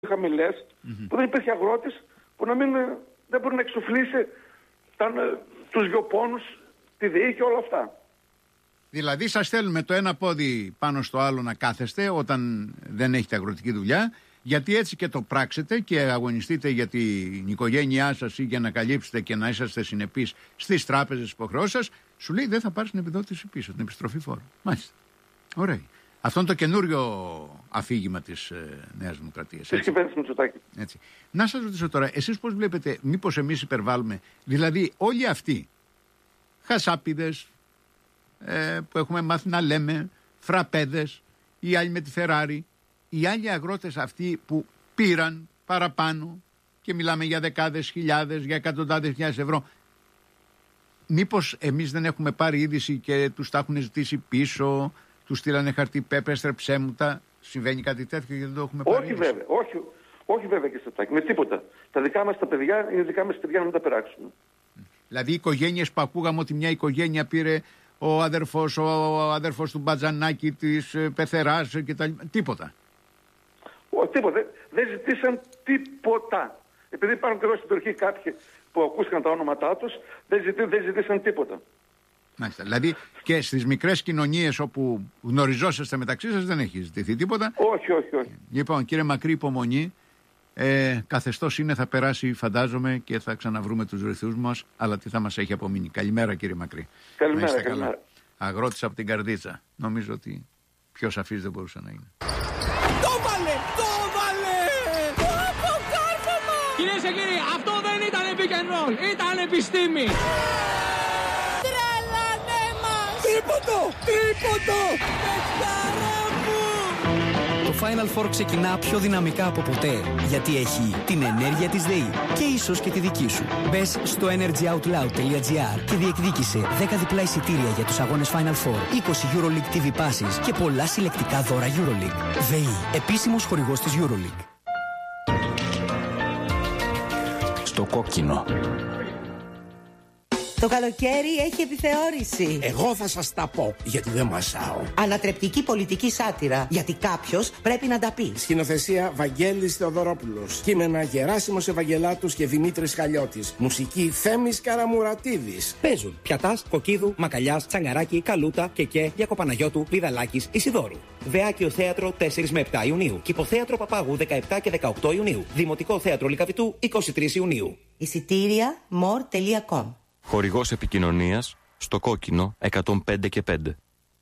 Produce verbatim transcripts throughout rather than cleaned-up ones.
χαμηλές, mm-hmm. που δεν υπήρχε αγρότης που να μην, δεν μπορεί να εξοφλήσει τα, τους γεωπόνους, τη ΔΕΗ και όλα αυτά. Δηλαδή σας στέλνουμε το ένα πόδι πάνω στο άλλο να κάθεστε όταν δεν έχετε αγροτική δουλειά, γιατί έτσι και το πράξετε και αγωνιστείτε για την οικογένειά σας ή για να καλύψετε και να είσαστε συνεπείς στις τράπεζες υποχρεώσεις σας, σου λέει δεν θα πάρεις την επιδότηση πίσω, την επιστροφή φόρου. Μάλιστα. Ωραία. Αυτό είναι το καινούριο αφήγημα της ε, Νέας Δημοκρατίας. Της κυβέρνησης Μητσοτάκη. Έτσι. Να σας ρωτήσω τώρα, εσείς πώς βλέπετε, μήπως εμείς υπερβάλλουμε, δηλαδή όλοι αυτοί, χασάπιδες ε, που έχουμε μάθει να λέμε, φραπέδες, οι άλλοι με τη Φεράρι, οι άλλοι αγρότες αυτοί που πήραν παραπάνω και μιλάμε για δεκάδες χιλιάδες, για εκατοντάδες χιλιάδες ευρώ, μήπως εμείς δεν έχουμε πάρει είδηση και τους τα έχουν ζητήσει πίσω, τους στείλανε χαρτί, πέπεστρεψέ μου τα, συμβαίνει κάτι τέτοιο και δεν το έχουμε πάρει? Όχι βέβαια, όχι, όχι βέβαια και Στατάκη, με τίποτα. Τα δικά μας τα παιδιά είναι δικά μας παιδιά να μην τα περάξουμε. Δηλαδή οι οικογένειες που ακούγαμε ότι μια οικογένεια πήρε ο αδερφός, ο αδερφός του Μπατζανάκη, της Πεθεράς και τα λοιπά, τίποτα. Ο, τίποτα, δεν, δεν ζητήσαν τίποτα. Επειδή υπάρχουν και εδώ στην περιοχή κάποιοι που ακούστηκαν τα ονόματά τους, δεν, ζητή, δεν ζητήσαν τίποτα. Μάλιστα. Δηλαδή και στις μικρές κοινωνίες όπου γνωριζόσαστε μεταξύ σας δεν έχει ζητηθεί τίποτα. Όχι, όχι, όχι. Λοιπόν, κύριε Μακρύ, υπομονή. Ε, καθεστώς είναι, θα περάσει φαντάζομαι και θα ξαναβρούμε τους ρυθμούς μας, αλλά τι θα μας έχει απομείνει. Καλημέρα κύριε Μακρύ. Καλημέρα, καλημέρα. Αγρότης από την Καρδίτσα. Νομίζω ότι πιο σαφής δεν μπορούσε να είναι. Το βάλε! Το βάλε! Το κάρφωμα! Κυρίες και κύριοι, αυτό δεν ήταν pick and roll, ήταν επιστήμη! Τρελάνε μας! Τρίποντο! Τρίποντο! Πετιάρα μου! Το Final Four ξεκινά πιο δυναμικά από ποτέ, γιατί έχει την ενέργεια της ΔΕΗ και ίσως και τη δική σου. Μπες στο energyoutloud.gr και διεκδίκησε δέκα διπλά εισιτήρια για τους αγώνες Final Four, είκοσι EuroLeague τι βι Passes και πολλά συλλεκτικά δώρα EuroLeague. ΔΕΗ, επίσημος χορηγός της EuroLeague. Στο κόκκινο. Το καλοκαίρι έχει επιθεώρηση. Εγώ θα σας τα πω, γιατί δεν μασάω. Ανατρεπτική πολιτική σάτυρα, γιατί κάποιος πρέπει να τα πει. Σκηνοθεσία Βαγγέλης Θεοδωρόπουλος. Κείμενα Γεράσιμος Ευαγγελάτους και Δημήτρης Χαλιώτης. Μουσική Θέμης Καραμουρατίδης. Παίζουν Πιατάς, Κοκκίδου, Μακαλιάς, Τσαγκαράκη, Καλούτα, Κεκέ, Γιακοπαναγιώτου, Πηδαλάκης, Ισιδώρου. Δεάκιο Θέατρο τέσσερα με επτά Ιουνίου. Κηποθέατρο Παπάγου δεκαεπτά και δεκαοκτώ Ιουνίου. Δημοτικό Θέατρο Λυκαβητού είκοσι τρεις Ιουνίου. Εισιτήρια more τελεία com. Χορηγός επικοινωνίας στο κόκκινο εκατόν πέντε και πέντε.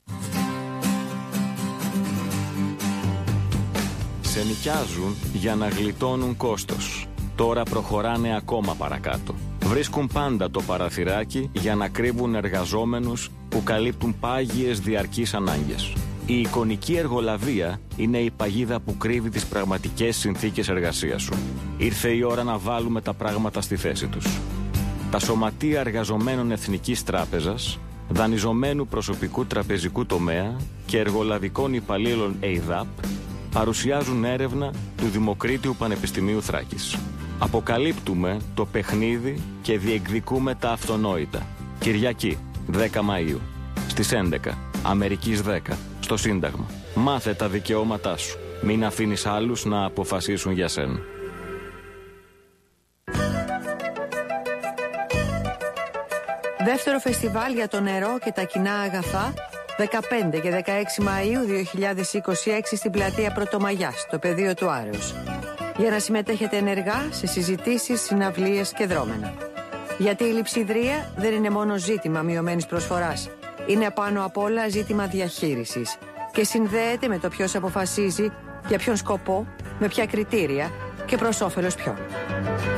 Σε νοικιάζουν για να γλιτώνουν κόστος. Τώρα προχωράνε ακόμα παρακάτω. Βρίσκουν πάντα το παραθυράκι για να κρύβουν εργαζόμενους που καλύπτουν πάγιες διαρκείς ανάγκες. Η εικονική εργολαβία είναι η παγίδα που κρύβει τις πραγματικές συνθήκες εργασίας σου. Ήρθε η ώρα να βάλουμε τα πράγματα στη θέση τους. Τα σωματεία εργαζομένων Εθνικής Τράπεζας, δανειζομένου προσωπικού τραπεζικού τομέα και εργολαβικών υπαλλήλων ΕΙΔΑΠ παρουσιάζουν έρευνα του Δημοκρίτιου Πανεπιστημίου Θράκης. Αποκαλύπτουμε το παιχνίδι και διεκδικούμε τα αυτονόητα. Κυριακή, δέκα Μαΐου, στις έντεκα, Αμερικής δέκα, στο Σύνταγμα. Μάθε τα δικαιώματά σου. Μην αφήνεις άλλους να αποφασίσουν για σένα. Δεύτερο φεστιβάλ για το νερό και τα κοινά αγαθά, δεκαπέντε και δεκαέξι Μαΐου δύο χιλιάδες είκοσι έξι στην πλατεία Πρωτομαγιάς, στο πεδίο του Άρεως. Για να συμμετέχετε ενεργά σε συζητήσεις, συναυλίες και δρόμενα. Γιατί η λειψιδρία δεν είναι μόνο ζήτημα μειωμένης προσφοράς. Είναι απάνω απ' όλα ζήτημα διαχείρισης. Και συνδέεται με το ποιος αποφασίζει, για ποιον σκοπό, με ποια κριτήρια και προς όφελος ποιον.